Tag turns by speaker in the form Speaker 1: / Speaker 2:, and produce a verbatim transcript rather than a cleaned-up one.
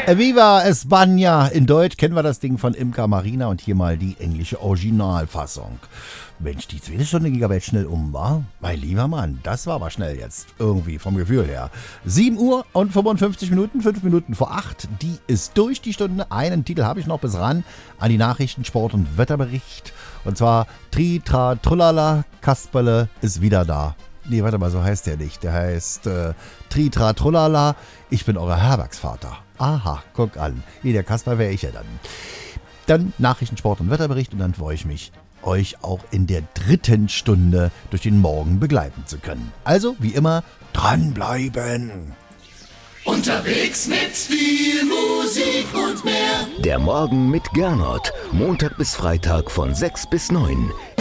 Speaker 1: Viva España! In Deutsch kennen wir das Ding von Imca Marina und hier mal die englische Originalfassung. Mensch, die zweite Stunde ging aber jetzt schnell um, war? Mein lieber Mann, das war aber schnell jetzt. Irgendwie vom Gefühl her. sieben Uhr und fünfundfünfzig Minuten, fünf Minuten vor acht. Die ist durch die Stunde. Einen Titel habe ich noch bis ran an die Nachrichten, Sport und Wetterbericht. Und zwar Tri, Tra, Trullala, Kasperle ist wieder da. Nee, warte mal, so heißt der nicht. Der heißt äh, Tri, Tra, Trullala, ich bin euer Herbergsvater. Aha, guck an. Nee, der Kasper wäre ich ja dann. Dann Nachrichten, Sport und Wetterbericht und dann freue ich mich, euch auch in der dritten Stunde durch den Morgen begleiten zu können. Also, wie immer, dranbleiben.
Speaker 2: Unterwegs mit viel Musik und mehr.
Speaker 3: Der Morgen mit Gernot. Montag bis Freitag von sechs bis neun.